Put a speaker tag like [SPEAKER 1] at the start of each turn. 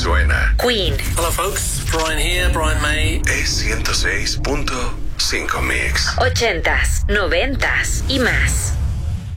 [SPEAKER 1] suena.
[SPEAKER 2] Queen.
[SPEAKER 3] Hello folks, Brian here, Brian May.
[SPEAKER 1] Es 106.5 Mix.
[SPEAKER 2] 80s, 90s y más.